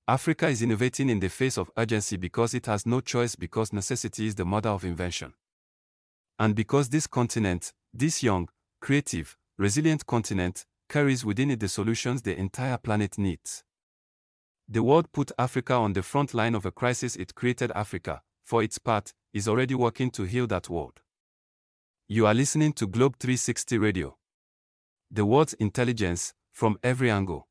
Africa is innovating in the face of urgency because it has no choice, because necessity is the mother of invention. And because this continent, this young, creative, resilient continent, carries within it the solutions the entire planet needs. The world put Africa on the front line of a crisis. It created Africa, for its part, is already working to heal that world. You are listening to Globe 360 Radio. The world's intelligence, from every angle.